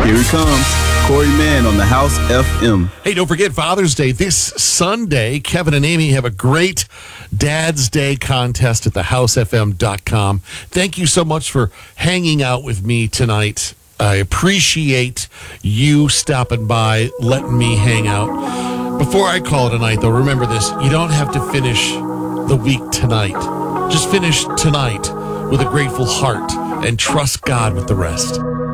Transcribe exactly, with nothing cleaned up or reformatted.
Here he comes. Corey Mann on the House F M. Hey, don't forget Father's Day this Sunday. Kevin and Amy have a great Dad's Day contest at the house f m dot com. Thank you so much for hanging out with me tonight. I appreciate you stopping by, letting me hang out. Before I call it a night, though, remember this. You don't have to finish the week tonight. Just finish tonight with a grateful heart and trust God with the rest.